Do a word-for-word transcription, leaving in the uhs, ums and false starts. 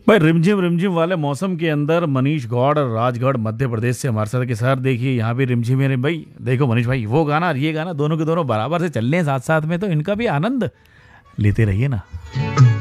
भाई रिमझिम रिमझिम वाले मौसम के अंदर मनीष गौड़ और राजगढ़ मध्य प्रदेश से हमारे साथ के सर देखिए यहाँ भी रिमझिम है भाई। देखो मनीष भाई वो गाना और ये गाना दोनों के दोनों बराबर से चल रहे हैं साथ साथ में, तो इनका भी आनंद लेते रहिए ना।